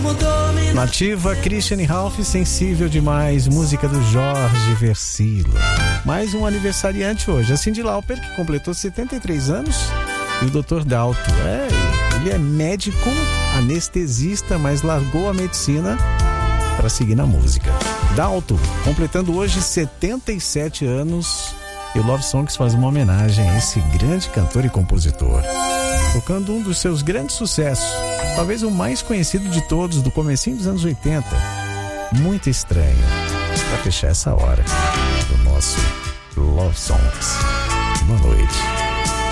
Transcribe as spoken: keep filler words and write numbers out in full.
Nativa, Christian e Ralph, Sensível Demais, música do Jorge Versilo. Mais um aniversariante hoje, a Cyndi Lauper, que completou setenta e três anos, e o doutor Dalto. É, ele é médico, anestesista, mas largou a medicina para seguir na música. Dalto, completando hoje setenta e sete anos, e o Love Songs faz uma homenagem a esse grande cantor e compositor, tocando um dos seus grandes sucessos, talvez o mais conhecido de todos, do comecinho dos anos oitenta, Muito Estranho, para fechar essa hora do nosso Love Songs. Boa noite.